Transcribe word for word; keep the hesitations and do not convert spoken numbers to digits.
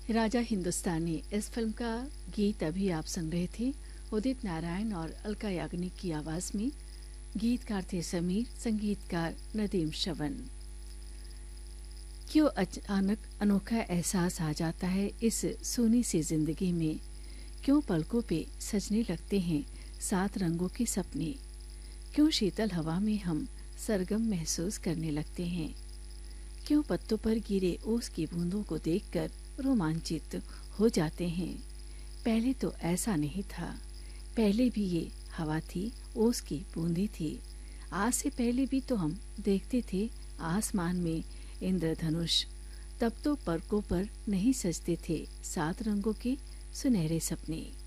राजा हिंदुस्तानी इस फिल्म का गीत अभी आप सुन रहे थे उदित नारायण और अलका याग्निक की आवाज में। गीतकार थे समीर, संगीतकार नदीम श्रवण। क्यों अचानक अनोखा एहसास आ जाता है इस सोनी सी जिंदगी में, क्यों पलकों पे सजने लगते हैं सात रंगों के सपने, क्यों शीतल हवा में हम सरगम महसूस करने लगते हैं, क्यों पत्तों पर गिरे ओस की बूंदों को देखकर रोमांचित हो जाते हैं। पहले तो ऐसा नहीं था, पहले भी ये हवा थी, ओस की बूंदी थी। आज से पहले भी तो हम देखते थे आसमान में इंद्रधनुष, तब तो पलकों पर नहीं सजते थे सात रंगों के सुनहरे सपने।